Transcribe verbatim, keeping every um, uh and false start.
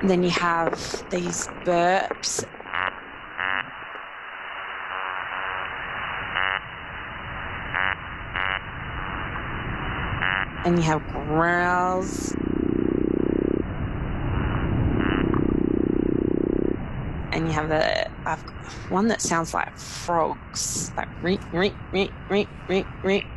then you have these burps. And you have growls. And you have the I've one that sounds like frogs, like rink, rink, rink, rink, rink, rink.